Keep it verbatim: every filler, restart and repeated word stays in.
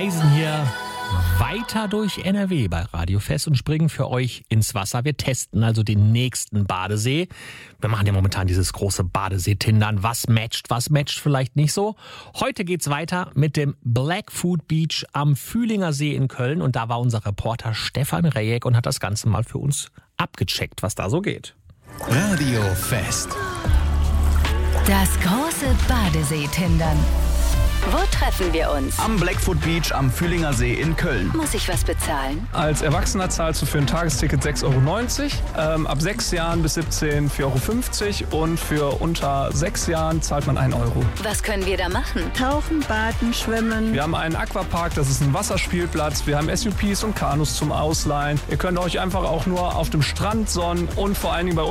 reisen hier weiter durch N R W bei Radio Fest und springen für euch ins Wasser. Wir testen also den nächsten Badesee. Wir machen ja momentan dieses große Badesee-Tindern. Was matcht, was matcht vielleicht nicht so. Heute geht's weiter mit dem Blackfoot Beach am Fühlinger See in Köln. Und da war unser Reporter Stefan Rejek und hat das Ganze mal für uns abgecheckt, was da so geht. Radio Fest. Das große Badesee-Tindern. Wo treffen wir uns? Am Blackfoot Beach am Fühlinger See in Köln. Muss ich was bezahlen? Als Erwachsener zahlst du für ein Tagesticket sechs Euro neunzig, ähm, ab sechs Jahren bis siebzehn vier Euro fünfzig und für unter sechs Jahren zahlt man ein Euro. Was können wir da machen? Tauchen, baden, schwimmen. Wir haben einen Aquapark, das ist ein Wasserspielplatz. Wir haben S U Ps und Kanus zum Ausleihen. Ihr könnt euch einfach auch nur auf dem Strand sonnen und vor allen Dingen bei